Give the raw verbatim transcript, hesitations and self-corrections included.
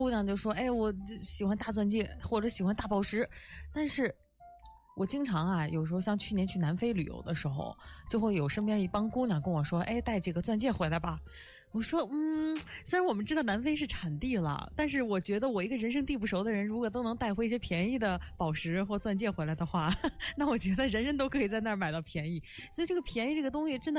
姑娘就说：“哎，我喜欢大钻戒或者喜欢大宝石。”但是，我经常啊，有时候像去年去南非旅游的时候，就会有身边一帮姑娘跟我说：“哎，带几个钻戒回来吧。”我说：“嗯，虽然我们知道南非是产地了，但是我觉得我一个人生地不熟的人，如果都能带回一些便宜的宝石或钻戒回来的话，那我觉得人人都可以在那儿买到便宜。所以这个便宜这个东西真的。”